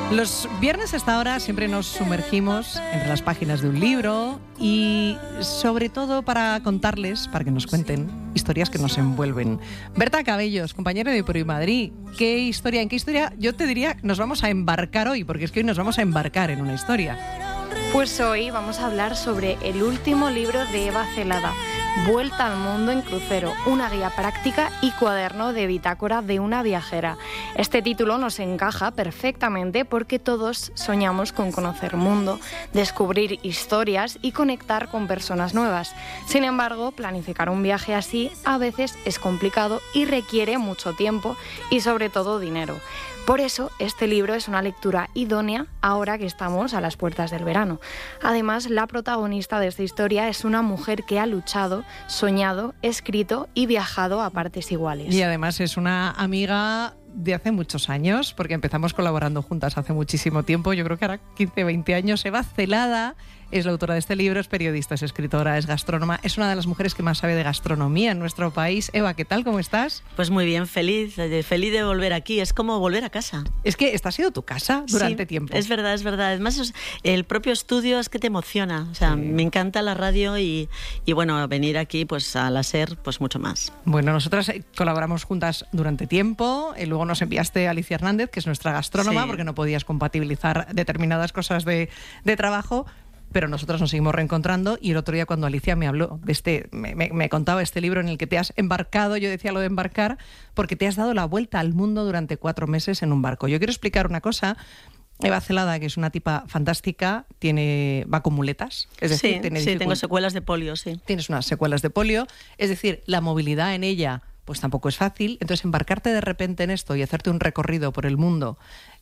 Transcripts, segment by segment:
Los viernes a esta hora siempre nos sumergimos entre las páginas de un libro y sobre todo para contarles, para que nos cuenten historias que nos envuelven. Berta Cabellos, compañera de Por Madrid, ¿en qué historia yo te diría nos vamos a embarcar hoy? Porque es que hoy nos vamos a embarcar en una historia. Pues hoy vamos a hablar sobre el último libro de Eva Celada, Vuelta al mundo en crucero, una guía práctica y cuaderno de bitácora de una viajera. Este título nos encaja perfectamente porque todos soñamos con conocer el mundo, descubrir historias y conectar con personas nuevas. Sin embargo, planificar un viaje así a veces es complicado y requiere mucho tiempo y sobre todo dinero. Por eso, este libro es una lectura idónea ahora que estamos a las puertas del verano. Además, la protagonista de esta historia es una mujer que ha luchado, soñado, escrito y viajado a partes iguales. Y además es una amiga de hace muchos años, porque empezamos colaborando juntas hace muchísimo tiempo, yo creo que ahora 15, 20 años. Eva Celada es la autora de este libro, es periodista, es escritora, es gastrónoma, es una de las mujeres que más sabe de gastronomía en nuestro país. Eva, ¿qué tal? ¿Cómo estás? Pues muy bien, feliz de volver aquí, es como volver a casa. Es que esta ha sido tu casa durante tiempo. Es verdad. Además, el propio estudio es que te emociona, o sea, sí. Me encanta la radio y bueno, venir aquí pues a la SER, pues mucho más. Bueno, nosotras colaboramos juntas durante tiempo, y luego nos enviaste a Alicia Hernández, que es nuestra gastrónoma, sí, porque no podías compatibilizar determinadas cosas de trabajo. Pero nosotros nos seguimos reencontrando y el otro día cuando Alicia me habló de me contaba este libro en el que te has embarcado, yo decía lo de embarcar, porque te has dado la vuelta al mundo durante 4 meses en un barco. Yo quiero explicar una cosa. Eva Celada, que es una tipa fantástica, va con muletas, es decir, tengo secuelas de polio, sí. Tienes unas secuelas de polio, es decir, la movilidad en ella pues tampoco es fácil. Entonces, embarcarte de repente en esto y hacerte un recorrido por el mundo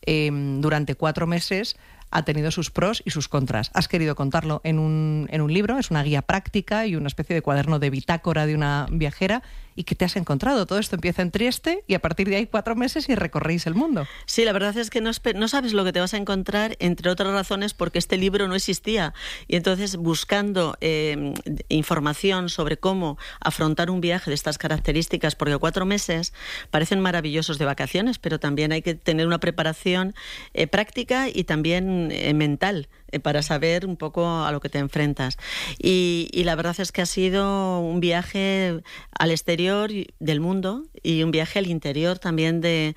durante 4 meses ha tenido sus pros y sus contras. Has querido contarlo en un libro, es una guía práctica y una especie de cuaderno de bitácora de una viajera. ¿Y qué te has encontrado? Todo esto empieza en Trieste y a partir de ahí 4 meses y recorréis el mundo. Sí, la verdad es que no sabes lo que te vas a encontrar, entre otras razones porque este libro no existía. Y entonces, buscando información sobre cómo afrontar un viaje de estas características, porque 4 meses parecen maravillosos de vacaciones, pero también hay que tener una preparación práctica y también mental, para saber un poco a lo que te enfrentas. Y la verdad es que ha sido un viaje al exterior del mundo y un viaje al interior también de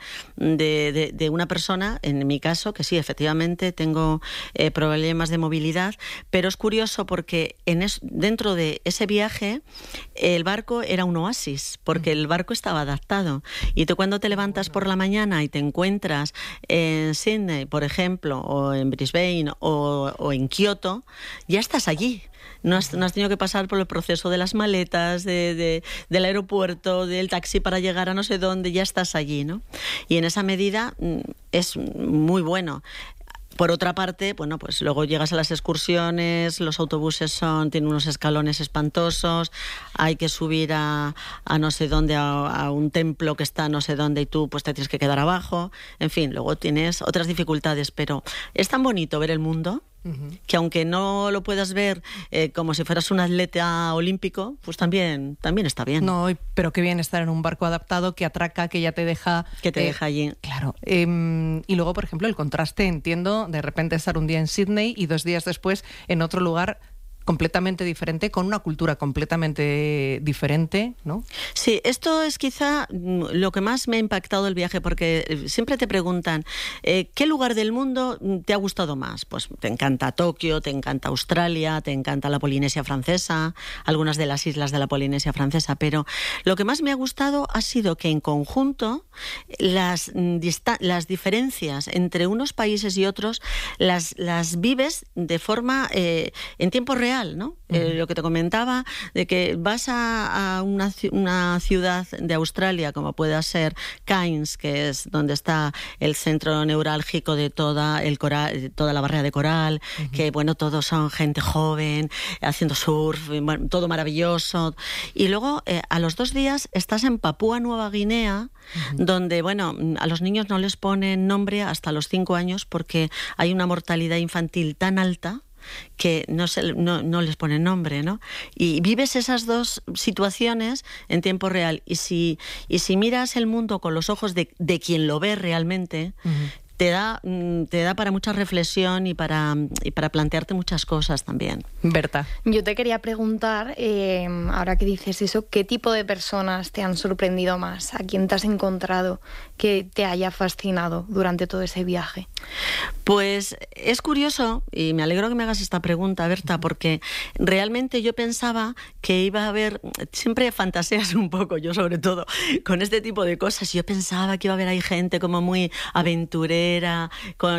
una persona, en mi caso, que sí, efectivamente tengo problemas de movilidad, pero es curioso porque dentro de ese viaje el barco era un oasis, porque el barco estaba adaptado. Y tú cuando te levantas por la mañana y te encuentras en Sydney, por ejemplo, o en Brisbane o en Kioto, ya estás allí. No has tenido que pasar por el proceso de las maletas, del aeropuerto, del taxi para llegar a no sé dónde, ya estás allí, ¿no? Y en esa medida es muy bueno. Por otra parte, bueno, pues luego llegas a las excursiones, los autobuses tienen unos escalones espantosos, hay que subir a no sé dónde, a un templo que está no sé dónde y tú pues te tienes que quedar abajo. En fin, luego tienes otras dificultades, pero es tan bonito ver el mundo que aunque no lo puedas ver como si fueras un atleta olímpico, pues también está bien. No, pero qué bien estar en un barco adaptado que atraca, que ya te deja... Que te deja allí. Claro. Y luego, por ejemplo, el contraste, entiendo, de repente estar un día en Sydney y 2 días después en otro lugar completamente diferente, con una cultura completamente diferente, ¿no? Sí, esto es quizá lo que más me ha impactado el viaje, porque siempre te preguntan ¿qué lugar del mundo te ha gustado más? Pues te encanta Tokio, te encanta Australia, te encanta la Polinesia Francesa, algunas de las islas de la Polinesia Francesa, pero lo que más me ha gustado ha sido que en conjunto las diferencias entre unos países y otros las vives de forma en tiempo real, ¿no? Lo que te comentaba de que vas a una ciudad de Australia como pueda ser Cairns, que es donde está el centro neurálgico de toda la barrera de coral, que bueno, todos son gente joven haciendo surf, bueno, todo maravilloso, y luego a los 2 días estás en Papúa Nueva Guinea, donde bueno, a los niños no les ponen nombre hasta los 5 años porque hay una mortalidad infantil tan alta que no les ponen nombre, ¿no? Y vives esas 2 situaciones en tiempo real. Y si miras el mundo con los ojos de quien lo ve realmente, te da para mucha reflexión y para plantearte muchas cosas también. Berta. Yo te quería preguntar, ahora que dices eso, ¿qué tipo de personas te han sorprendido más? ¿A quién te has encontrado que te haya fascinado durante todo ese viaje? Pues es curioso, y me alegro que me hagas esta pregunta, Berta, porque realmente yo pensaba que iba a haber, siempre fantaseas un poco, yo sobre todo, con este tipo de cosas. Yo pensaba que iba a haber ahí gente como muy aventurera,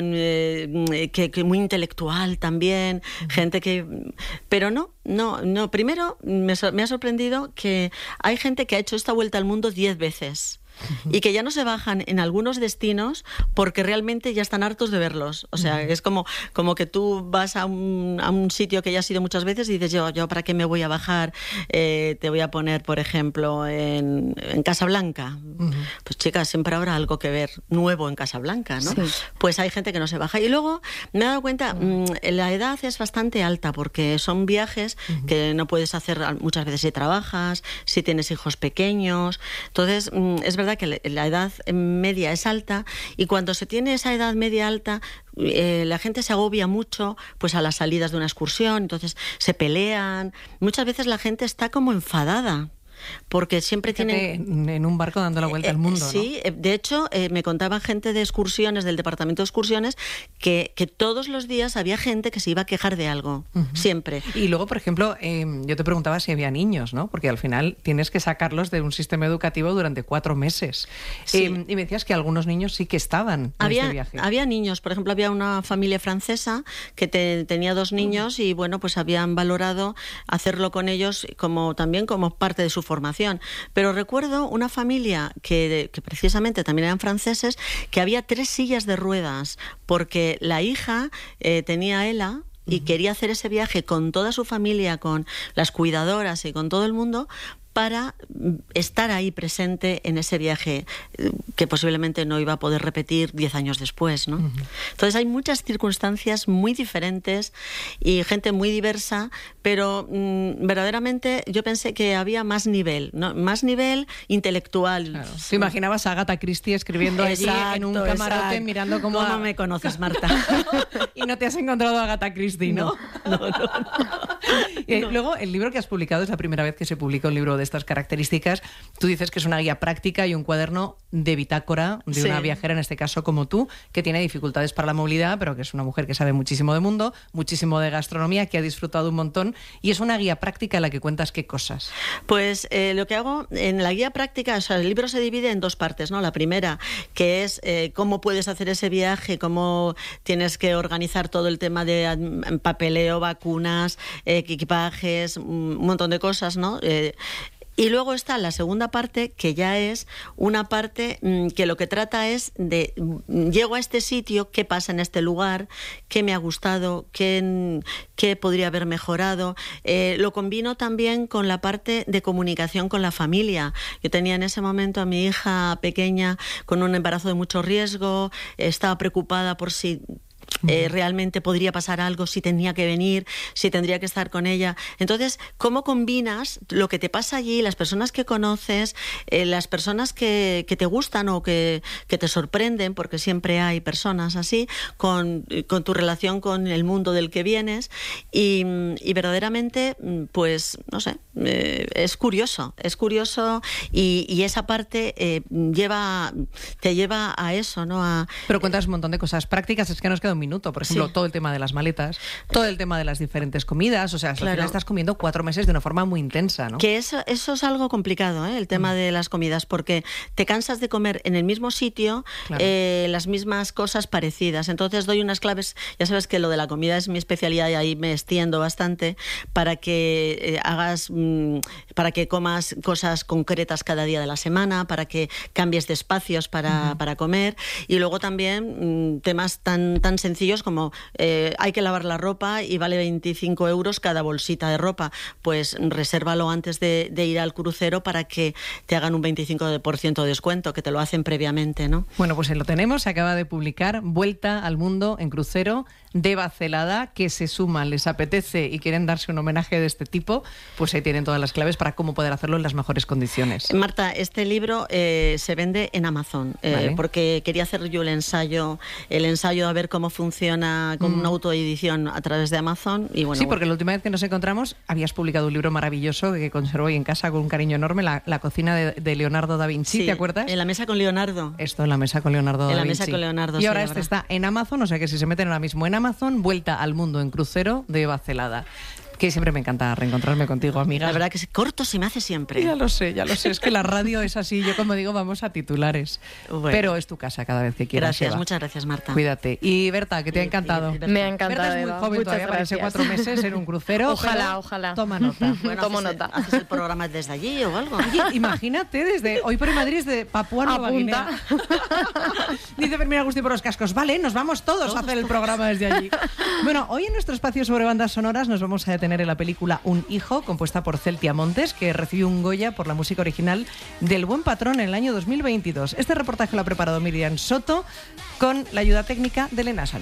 que muy intelectual también, gente que... Pero no. Primero me ha sorprendido que hay gente que ha hecho esta vuelta al mundo 10 veces. Y que ya no se bajan en algunos destinos porque realmente ya están hartos de verlos. O sea, es como que tú vas a un sitio que ya has ido muchas veces y dices, yo ¿para qué me voy a bajar? Te voy a poner, por ejemplo, en Casablanca. Pues chicas, siempre habrá algo que ver nuevo en Casablanca, ¿no? Sí. Pues hay gente que no se baja. Y luego me he dado cuenta, la edad es bastante alta porque son viajes que no puedes hacer muchas veces si trabajas, si tienes hijos pequeños. Entonces, es verdad que la edad media es alta, y cuando se tiene esa edad media alta, la gente se agobia mucho pues a las salidas de una excursión, entonces se pelean. Muchas veces la gente está como enfadada porque siempre tienen... en un barco dando la vuelta al mundo, ¿no? Sí, de hecho, me contaban gente de excursiones, del departamento de excursiones, que todos los días había gente que se iba a quejar de algo, siempre. Y luego, por ejemplo, yo te preguntaba si había niños, ¿no? Porque al final tienes que sacarlos de un sistema educativo durante 4 meses. Sí. Y me decías que algunos niños sí que estaban en este viaje. Había niños, por ejemplo, había una familia francesa que tenía 2 niños y, bueno, pues habían valorado hacerlo con ellos también como parte de su formación. Pero recuerdo una familia que precisamente también eran franceses, que había 3 sillas de ruedas, porque la hija tenía ELA y quería hacer ese viaje con toda su familia, con las cuidadoras y con todo el mundo, para estar ahí presente en ese viaje que posiblemente no iba a poder repetir 10 años después, ¿no? Entonces hay muchas circunstancias muy diferentes y gente muy diversa, pero verdaderamente yo pensé que había más nivel, ¿no? Más nivel intelectual. Claro. ¿Te imaginabas a Agatha Christie escribiendo allí en un camarote mirando cómo... ¿Cómo me conoces, Marta? Y no te has encontrado a Agatha Christie, ¿no? No. Luego, el libro que has publicado es la primera vez que se publica un libro de estas características. Tú dices que es una guía práctica y un cuaderno de bitácora de una viajera, en este caso como tú, que tiene dificultades para la movilidad, pero que es una mujer que sabe muchísimo de mundo, muchísimo de gastronomía, que ha disfrutado un montón, y es una guía práctica en la que cuentas qué cosas. Pues lo que hago en la guía práctica, o sea, el libro se divide en 2 partes, ¿no? La primera, que es cómo puedes hacer ese viaje, cómo tienes que organizar todo el tema de papeleo, vacunas, equipajes, un montón de cosas, ¿no? Y luego está la segunda parte, que ya es una parte que lo que trata es de llego a este sitio, qué pasa en este lugar, qué me ha gustado, qué podría haber mejorado. Lo combino también con la parte de comunicación con la familia. Yo tenía en ese momento a mi hija pequeña con un embarazo de mucho riesgo, estaba preocupada por si... realmente podría pasar algo, si tenía que venir, si tendría que estar con ella. Entonces, ¿cómo combinas lo que te pasa allí, las personas que conoces, las personas que te gustan o que te sorprenden, porque siempre hay personas así, con tu relación con el mundo del que vienes? Y verdaderamente, pues, no sé, es curioso y esa parte te lleva a eso, ¿no? Pero cuentas un montón de cosas prácticas, es que nos queda un minuto. Por ejemplo, todo el tema de las maletas, todo el tema de las diferentes comidas, o sea, al final estás comiendo 4 meses de una forma muy intensa, ¿no? Que eso es algo complicado, el tema de las comidas, porque te cansas de comer en el mismo sitio las mismas cosas parecidas. Entonces doy unas claves, ya sabes que lo de la comida es mi especialidad y ahí me extiendo bastante, para que para que comas cosas concretas cada día de la semana, para que cambies de espacios para comer, y luego también temas tan sencillos sencillos como hay que lavar la ropa y vale 25 euros cada bolsita de ropa. Pues resérvalo antes de ir al crucero para que te hagan un 25% de descuento, que te lo hacen previamente, ¿no? Bueno, pues ahí lo tenemos. Se acaba de publicar Vuelta al Mundo en Crucero, de Eva Celada, que se suman, les apetece y quieren darse un homenaje de este tipo, pues ahí tienen todas las claves para cómo poder hacerlo en las mejores condiciones. Marta, este libro se vende en Amazon, Vale. porque quería hacer yo el ensayo a ver cómo funciona con una autoedición a través de Amazon. Y bueno, Sí, porque la última vez que nos encontramos habías publicado un libro maravilloso que conservo hoy en casa con un cariño enorme, La cocina de Leonardo da Vinci, sí, ¿te acuerdas? En la mesa con Leonardo. Esto, en la mesa con Leonardo da Vinci. En la mesa con Leonardo, Y sí, ahora la este verdad. está en Amazon, o sea que si se meten ahora mismo en Amazon, Vuelta al Mundo en Crucero, de Eva Celada. Que siempre me encanta reencontrarme contigo, amiga. La verdad que corto se me hace siempre. Ya lo sé. Es que la radio es así. Yo, como digo, vamos a titulares. Bueno. Pero es tu casa cada vez que quieras. Gracias, Eva. muchas gracias, Marta. Cuídate. Y Berta, que te ha encantado. Me ha encantado, Berta es muy Eva. joven Muchas todavía, parece gracias. 4 meses en un crucero. Ojalá, pero ojalá. Toma nota. Bueno, Tomo ¿haces, nota. ¿Haces el programa desde allí o algo? Oye, imagínate, desde hoy por Madrid, desde Papúa Nueva Apunta. Guinea. Dice Fermín Agustí por los cascos. Vale, nos vamos todos a hacer el programa desde allí. Bueno, hoy en nuestro espacio sobre bandas sonoras nos vamos a detener en la película Un hijo, compuesta por Celtia Montes, que recibió un Goya por la música original del Buen Patrón en el año 2022. Este reportaje lo ha preparado Miriam Soto con la ayuda técnica de Elena Salvo.